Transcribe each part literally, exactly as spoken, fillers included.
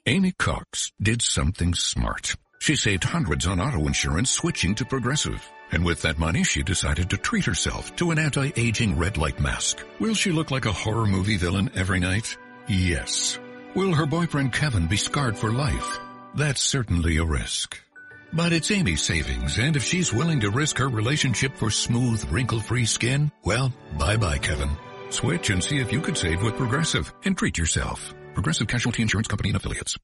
Amy Cox did something smart. She saved hundreds on auto insurance switching to Progressive. And with that money, she decided to treat herself to an anti-aging red light mask. Will she look like a horror movie villain every night? Yes. Will her boyfriend Kevin be scarred for life? That's certainly a risk. But it's Amy's savings, and if she's willing to risk her relationship for smooth, wrinkle-free skin, well, bye-bye, Kevin. Switch and see if you could save with Progressive and treat yourself. Progressive Casualty Insurance Company and Affiliates.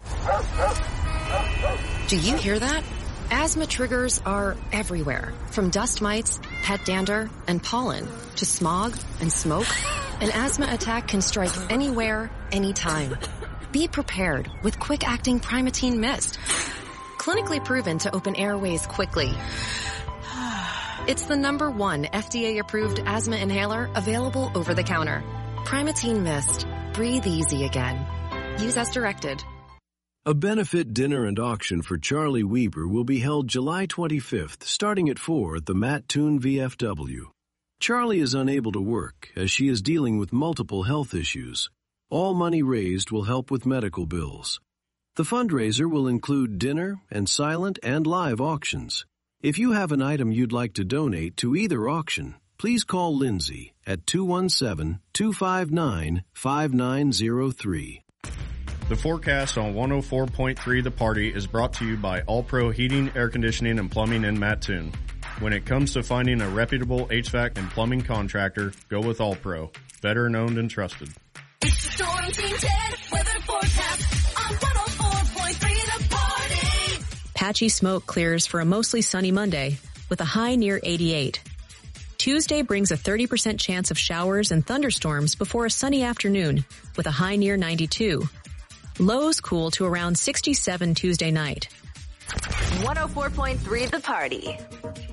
Do you hear that? Asthma triggers are everywhere, from dust mites, pet dander, and pollen, to smog and smoke. An asthma attack can strike anywhere, anytime. Be prepared with quick-acting Primatene Mist. Clinically proven to open airways quickly. It's the number one F D A-approved asthma inhaler available over the counter. Primatene Mist. Breathe easy again. Use as directed. A benefit dinner and auction for Charlie Weber will be held July twenty-fifth, starting at four at the Mattoon V F W. Charlie is unable to work as she is dealing with multiple health issues. All money raised will help with medical bills. The fundraiser will include dinner and silent and live auctions. If you have an item you'd like to donate to either auction, please call Lindsay at two one seven, two five nine, five nine zero three. The forecast on one oh four point three The Party is brought to you by All Pro Heating, Air Conditioning, and Plumbing in Mattoon. When it comes to finding a reputable H V A C and plumbing contractor, go with All Pro. Veteran owned and trusted. It's the Storm Team ten weather forecast on one oh four point three The Party. Patchy smoke clears for a mostly sunny Monday with a high near eighty-eight. Tuesday brings a thirty percent chance of showers and thunderstorms before a sunny afternoon with a high near ninety-two. Lows cool to around sixty-seven Tuesday night. one oh four point three The Party.